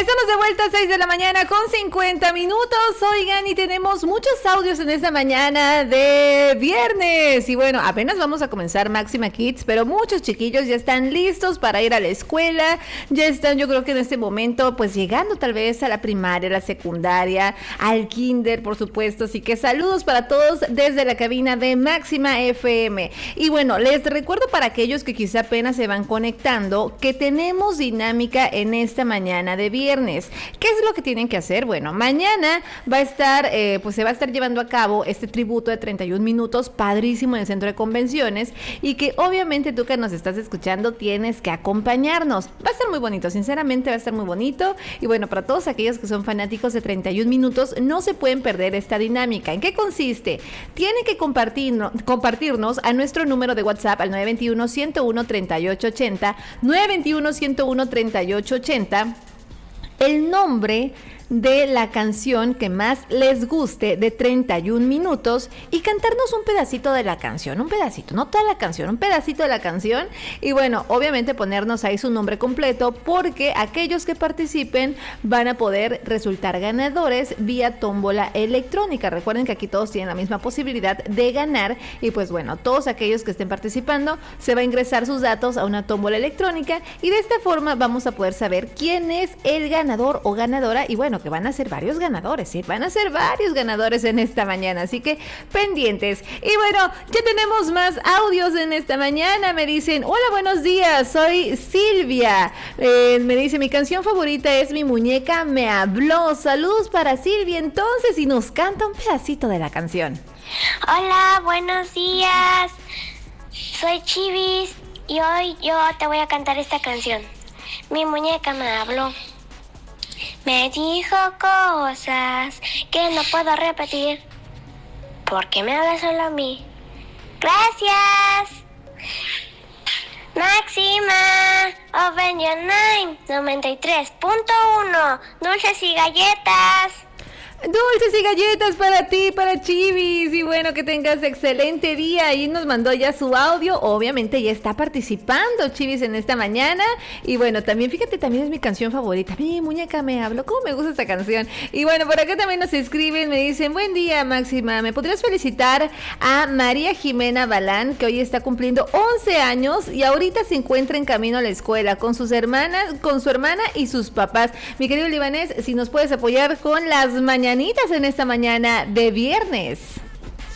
Estamos de vuelta a 6 de la mañana con 50 minutos. Oigan, y tenemos muchos audios en esta mañana de viernes. Y bueno, apenas vamos a comenzar Máxima Kids, pero muchos chiquillos ya están listos para ir a la escuela. Ya están, yo creo que en este momento, pues llegando tal vez a la primaria, a la secundaria, al kinder, por supuesto. Así que saludos para todos desde la cabina de Máxima FM. Y bueno, les recuerdo para aquellos que quizá apenas se van conectando, que tenemos dinámica en esta mañana de viernes. ¿Qué es lo que tienen que hacer? Bueno, mañana va a estar, pues se va a estar llevando a cabo este tributo de 31 minutos, padrísimo en el centro de convenciones, y que obviamente tú que nos estás escuchando tienes que acompañarnos. Va a estar muy bonito, sinceramente va a estar muy bonito. Y bueno, para todos aquellos que son fanáticos de 31 minutos, no se pueden perder esta dinámica. ¿En qué consiste? Tienen que compartirnos a nuestro número de WhatsApp al 921-101-3880, 921-101-3880, el nombre de la canción que más les guste de 31 minutos y cantarnos un pedacito de la canción, un pedacito, no toda la canción, un pedacito de la canción. Y bueno, obviamente ponernos ahí su nombre completo, porque aquellos que participen van a poder resultar ganadores vía tómbola electrónica. Recuerden que aquí todos tienen la misma posibilidad de ganar, y pues bueno, todos aquellos que estén participando, se va a ingresar sus datos a una tómbola electrónica, y de esta forma vamos a poder saber quién es el ganador o ganadora. Y bueno, que van a ser varios ganadores, ¿sí? Van a ser varios ganadores en esta mañana, así que pendientes. Y bueno, ya tenemos más audios en esta mañana. Me dicen, hola, buenos días, soy Silvia. Me dice, mi canción favorita es Mi Muñeca Me Habló. Saludos para Silvia, entonces, y nos canta un pedacito de la canción. Hola, buenos días. Soy Chivis y hoy yo te voy a cantar esta canción. Mi muñeca me habló. Me dijo cosas que no puedo repetir, porque me habla solo a mí. Gracias. Máxima, Open Your Nine, 93.1, dulces y galletas. Dulces y galletas para ti, para Chivis. Y bueno, que tengas excelente día. Y nos mandó ya su audio. Obviamente ya está participando Chivis en esta mañana. Y bueno, también, fíjate, también es mi canción favorita. Mi muñeca me habló. ¿Cómo me gusta esta canción? Y bueno, por acá también nos escriben, me dicen, buen día, Máxima. ¿Me podrías felicitar a María Jimena Balán, que hoy está cumpliendo 11 años y ahorita se encuentra en camino a la escuela con sus hermanas, con su hermana y sus papás? Mi querido libanés, si nos puedes apoyar con las mañanitas en esta mañana de viernes.